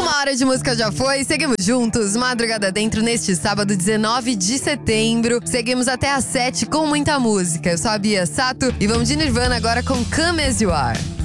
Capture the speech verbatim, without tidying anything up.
Uma hora de música já foi, seguimos juntos, Madrugada Dentro neste sábado, dezenove de setembro. Seguimos até às sete com muita música. Eu sou a Bia Sato e vamos de Nirvana agora com Come As You Are.